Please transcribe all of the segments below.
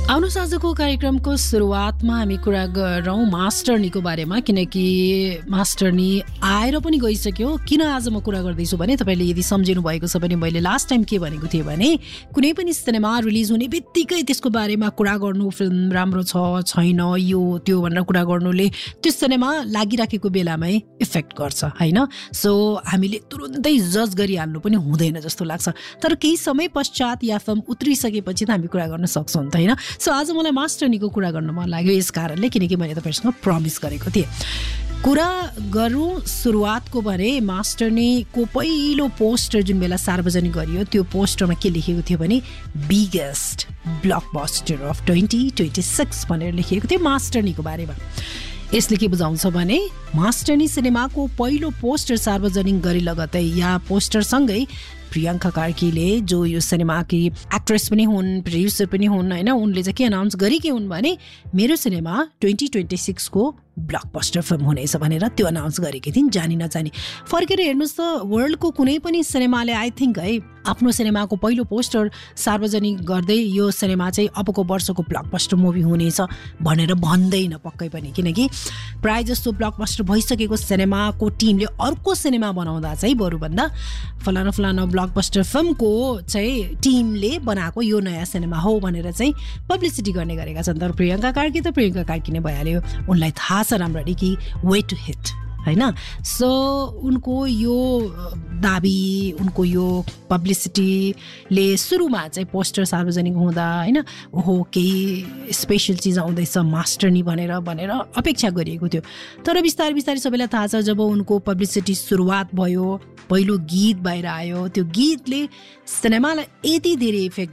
आउनुहोस् आजको कार्यक्रमको सुरुवातमा हामी कुरा गरौँ मास्टरनीको बारेमा, किनकि मास्टरनी आएर पनि गइसक्यो। किन आज म कुरा गर्दैछु भने तपाईँले यदि सम्झिनु भएको छ भने मैले लास्ट टाइम के भनेको थिएँ भने कुनै पनि सिनेमा रिलिज हुने बित्तिकै त्यसको बारेमा कुरा गर्नु, फिल्म राम्रो छ छैन यो त्यो भनेर कुरा गर्नुले त्यो सिनेमा लागिराखेको बेलामै इफेक्ट गर्छ होइन। सो हामीले तुरुन्तै जज गरिहाल्नु पनि हुँदैन जस्तो लाग्छ, तर केही समय पश्चात या फिल्म उत्रिसकेपछि त हामी कुरा गर्न सक्छौँ नि त होइन। सो आज मलाई मास्टरनीको कुरा गर्न मन लाग्यो यस कारणले, किनकि मैले तपाईँसँग प्रमिस गरेको थिएँ। कुरा गरौँ सुरुवातको भने मास्टरनीको पहिलो पोस्टर जुन बेला सार्वजनिक गरियो त्यो पोस्टरमा के लेखेको थियो भने बिगेस्ट ब्लकबस्टर अफ 2026 भनेर लेखिएको थियो मास्टरनीको बारेमा। यसले के बुझाउँछ भने मास्टरनी सिनेमाको पहिलो पोस्टर सार्वजनिक गरे लगतै या पोस्टरसँगै प्रियङ्का कार्कीले जो यो सिनेमाकी एक्ट्रेस पनि हुन्, प्रोड्युसर पनि हुन् होइन, उनले चाहिँ के अनाउन्स गरेकी हुन् भने मेरो सिनेमा 2026 को ब्लकबस्टर फिल्म हुनेछ भनेर त्यो अनाउन्स गरेकी थिइन् जानी नजानी। फर्केर हेर्नुहोस् त वर्ल्डको कुनै पनि सिनेमाले आई थिङ्क है आफ्नो सिनेमाको पहिलो पोस्टर सार्वजनिक गर्दै यो सिनेमा चाहिँ अबको वर्षको ब्लकबस्टर मुभी हुनेछ भनेर भन्दैन पक्कै पनि, किनकि प्राय जस्तो ब्लकबस्टर भइसकेको सिनेमाको टिमले अर्को सिनेमा बनाउँदा चाहिँ बरुभन्दा फलाना फलाना ब्लकबस्टर फिल्मको चाहिँ टिमले बनाएको यो नयाँ सिनेमा हो भनेर चाहिँ पब्लिसिटी गर्ने गरेका छन्। तर प्रियङ्का कार्की नै भइहाल्यो, उनलाई थाहा छ राम्ररी कि वे टु हिट होइन। सो उनको यो दाबी, उनको यो पब्लिसिटीले सुरुमा चाहिँ पोस्टर सार्वजनिक हुँदा होइन ओहो केही स्पेसल चिज आउँदैछ मास्टरनी भनेर अपेक्षा गरिएको थियो। तर बिस्तारै बिस्तारै सबैलाई थाहा छ जब उनको पब्लिसिटी सुरुवात भयो, पहिलो गीत बाहिर आयो, त्यो गीतले सिनेमालाई यति धेरै इफेक्ट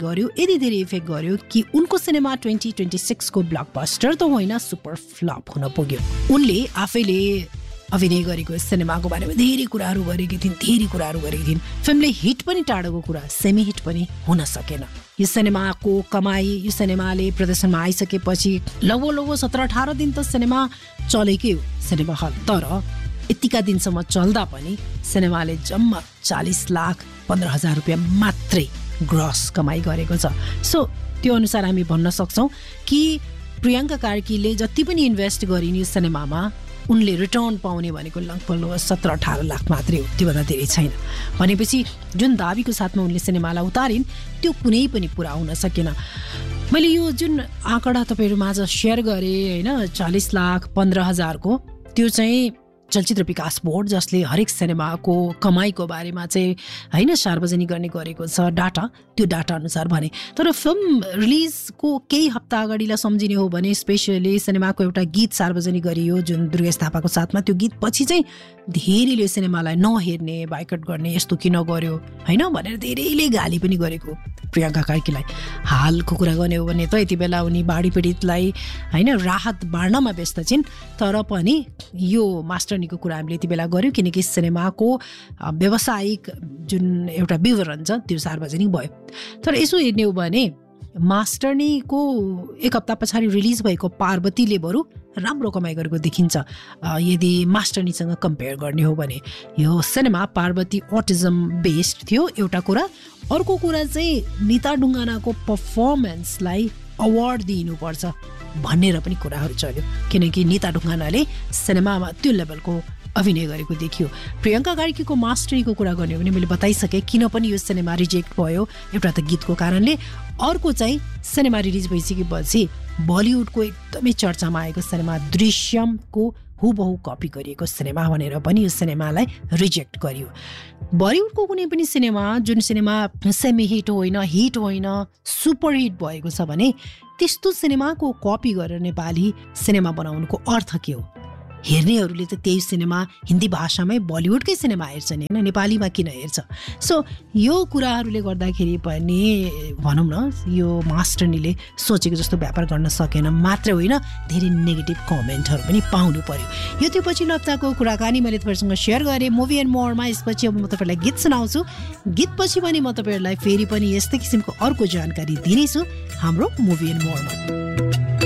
गर्यो कि उनको सिनेमा 2026 को ब्लकबस्टर त होइन सुपर फ्लप हुन पुग्यो। उनले आफैले अभिनय गरेको सिनेमाको बारेमा धेरै कुराहरू गरेकी थिइन्। फिल्मले हिट पनि टाढोको कुरा, सेमी हिट पनि हुन सकेन। यो सिनेमाको कमाई, यो सिनेमाले प्रदर्शनमा आइसकेपछि लगभग 17-18 दिन त सिनेमा चलेकै हो सिनेमा हल, तर यतिका दिनसम्म चल्दा पनि सिनेमाले जम्मा 40,15,000 रुपियाँ मात्रै ग्रस कमाई गरेको छ। सो त्यो अनुसार हामी भन्न सक्छौँ कि प्रियङ्का कार्कीले जति पनि इन्भेस्ट गरिन् यो सिनेमामा उनले रिटर्न पाउने भनेको लगभग 17-18 लाख मात्रै हो, त्योभन्दा धेरै छैन। भनेपछि जुन दाबीको साथमा उनले सिनेमालाई उतारिन् त्यो कुनै पनि पुरा हुन सकेन। मैले यो जुन आँकडा तपाईँहरू माझ सेयर गरेँ होइन 40,15,000 को, त्यो चाहिँ चलचित्र विकास बोर्ड जसले हरेक सिनेमाको कमाईको बारेमा चाहिँ होइन सार्वजनिक गर्ने गरेको छ डाटा, त्यो डाटा अनुसार भने। तर फिल्म रिलिजको केही हप्ता अगाडिलाई सम्झिने हो भने स्पेसली सिनेमाको एउटा गीत सार्वजनिक गरियो जुन दुर्गेश थापाको साथमा, त्यो गीत पछि चाहिँ धेरैले सिनेमालाई नहेर्ने, बाइकट गर्ने, यस्तो किन गर्यो होइन भनेर धेरैले गाली पनि गरेको प्रियङ्का कार्कीलाई। हालको कुरा गर्ने हो भने त यति बेला उनी बाढी पीडितलाई होइन राहत बाँड्नमा व्यस्त छिन्, तर पनि यो मास्टरनीको कुरा हामीले यति बेला गऱ्यौँ किनकि सिनेमाको व्यावसायिक जुन एउटा विवरण छ त्यो सार्वजनिक भयो। तर यसो हेर्ने हो भने मास्टरनीको एक हप्ता पछाडि रिलिज भएको पार्वतीले बरु राम्रो कमाइ गरेको देखिन्छ यदि मास्टरनीसँग कम्पेयर गर्ने हो भने। यो सिनेमा पार्वती अटिजम बेस्ड थियो एउटा कुरा, अर्को कुरा चाहिँ निता ढुङ्गानाको पर्फर्मेन्सलाई अवार्ड दिनुपर्छ भनेर पनि कुराहरू चल्यो, किनकि निता ढुङ्गानाले सिनेमामा त्यो लेभलको अभिनय गरेको देखियो। प्रियङ्का कार्कीको मास्टरीको कुरा गर्ने हो भने मैले बताइसकेँ किन पनि यो सिनेमा रिजेक्ट भयो, एउटा त गीतको कारणले, अर्को चाहिँ सिनेमा रिलिज भइसकेपछि बलिउडको एकदमै चर्चामा आएको सिनेमा दृश्यमको हुबहु कपी गरिएको सिनेमा भनेर पनि यो सिनेमालाई रिजेक्ट गरियो। बलिउडको कुनै पनि सिनेमा जुन सिनेमा सेमी हिट होइन सुपर हिट भएको छ भने त्यस्तो सिनेमाको कपी गरेर नेपाली सिनेमा बनाउनुको अर्थ के हो? हेर्नेहरूले त त्यही सिनेमा हिन्दी भाषामै बलिउडकै सिनेमा हेर्छन् होइन, नेपालीमा किन हेर्छ? सो यो कुराहरूले गर्दाखेरि पनि भनौँ न यो मास्टरनीले सोचेको जस्तो व्यापार गर्न सकेन मात्र होइन, धेरै नेगेटिभ कमेन्टहरू पनि पाउनु पर्यो। यो त्यो पछिल्लो हप्ताको कुराकानी मैले तपाईँहरूसँग सेयर गरेँ मुभी एन्ड मोरमा। यसपछि अब म तपाईँहरूलाई गीत सुनाउँछु, गीतपछि पनि म तपाईँहरूलाई फेरि पनि यस्तै किसिमको अर्को जानकारी दिनेछु हाम्रो मुभी एन्ड मोरमा।